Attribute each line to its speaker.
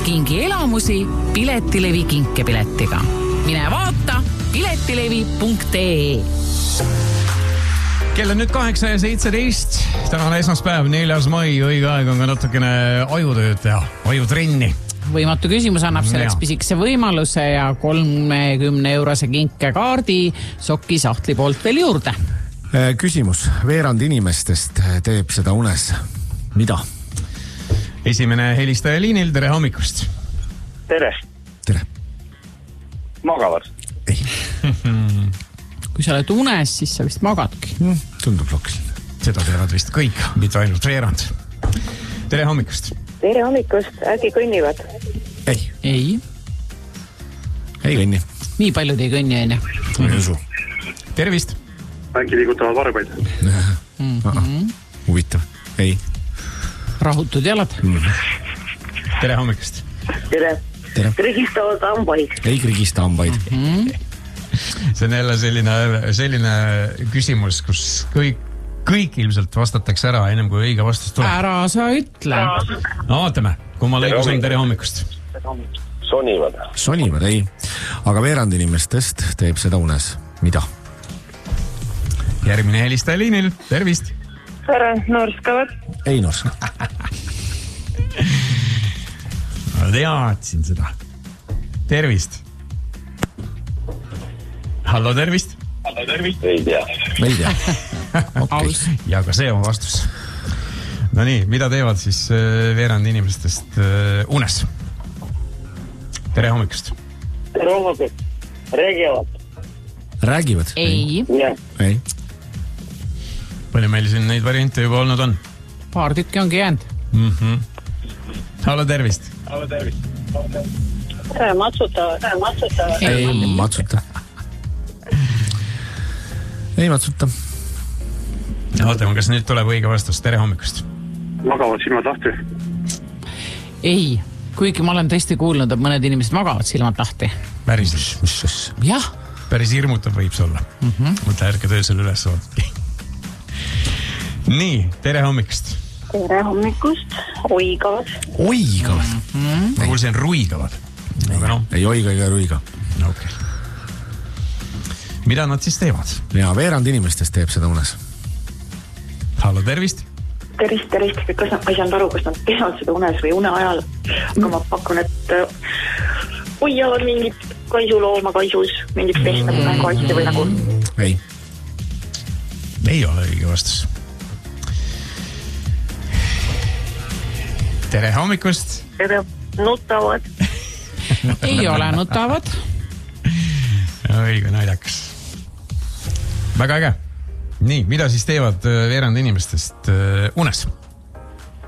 Speaker 1: Kingi elamusi Piletilevi kinkepiletiga. Mine vaata piletilevi.ee.
Speaker 2: Kell on nüüd 8:17. Täna on esmaspäev, 4. mai. Õige aeg on ka natukene ajutööd teha, ajutrenni.
Speaker 1: Võimatu küsimus annab selleks pisikese võimaluse ja 30-eurose kinkekaardi sokisahtli poolt veel juurde.
Speaker 3: Küsimus. Veerand inimestest teeb seda unes. Mida?
Speaker 2: Esimene helistaja liinil, tere hommikust.
Speaker 4: Tere.
Speaker 3: Tere.
Speaker 4: Magavad.
Speaker 3: Ei.
Speaker 1: Kui sa oled unes, siis sa vist magadki.
Speaker 3: Tundub loksiline.
Speaker 2: Seda teevad vist kõik, mitte ainult veerand. Tere hommikust.
Speaker 5: Tere hommikust, äkki kõnnivad?
Speaker 1: Ei.
Speaker 3: Ei kõnni.
Speaker 1: Nii paljud ei kõnni, aine.
Speaker 3: Ei usu.
Speaker 2: Tervist.
Speaker 4: Äkki liigutavad varbaid?
Speaker 3: Huvitav. Ei.
Speaker 1: Rahutud jalad.
Speaker 2: Tere hommikust.
Speaker 5: Tere.
Speaker 3: Tere.
Speaker 5: Krigistavad hambaid.
Speaker 3: Ei krigista hambaid.
Speaker 2: See on jälle selline küsimus, kus kõik ilmselt vastatakse ära ennem kui õige vastus tuleb.
Speaker 1: Ära sa ütle.
Speaker 2: No vaatame, kummal õigus on. Tere hommikust.
Speaker 4: Sonivad.
Speaker 3: Ei. Aga veerand inimestest teeb seda unes. Mida?
Speaker 2: Järgmine helistaja liinil, tervist.
Speaker 5: Tere, norskavad.
Speaker 3: Ei norska.
Speaker 2: Ma teadsin seda. Tervist. Hallo, tervist.
Speaker 4: Ei tea.
Speaker 3: Ei tea.
Speaker 1: Aus.
Speaker 2: Ja ka see on vastus. No nii, mida teevad siis veerand inimestest unes? Tere hommikust.
Speaker 5: Tere hommikust.
Speaker 3: Räägivad?
Speaker 1: Ei.
Speaker 3: Ei.
Speaker 2: Palju meil siin neid variante juba olnud on?
Speaker 1: Paar tükki ongi jäänud.
Speaker 2: Hallo, tervist.
Speaker 5: Tere, matsutavad.
Speaker 3: Ei matsuta. Ei matsuta.
Speaker 2: Ootame, kas nüüd tuleb õige vastus. Tere hommikust.
Speaker 4: Magavad silmad lahti.
Speaker 1: Ei. Kuigi ma olen tõesti kuulnud, et mõned inimesed magavad silmad lahti.
Speaker 2: Päris,
Speaker 1: Jah.
Speaker 2: päris hirmutav võib see olla. Mõtle ärke töösel üles vaadati. Nii, tere hommikust.
Speaker 5: Tere hommikust. Oigavad.
Speaker 3: Oigavad.
Speaker 2: Ma kuulsin ruigavad. Aga noh,
Speaker 3: Ei oiga ega ruiga.
Speaker 2: okei. Mida nad siis teevad?
Speaker 3: Ja veerand inimestest teeb seda unes.
Speaker 2: Hallo, tervist.
Speaker 5: Tervist. Kas ma ei saanud aru, kas nad teevad seda unes või une ajal. Aga ma pakun, et hoiavad mingit kaisulooma kaisus, mingit pesta kaitse või nagu.
Speaker 3: Ei.
Speaker 2: Ei ole õige vastus. Tere hommikust.
Speaker 5: Tere, nutavad.
Speaker 1: Ei ole nutavad.
Speaker 2: Õige naljakas. Väga äge. Nii, mida siis teevad veerand inimestest unes?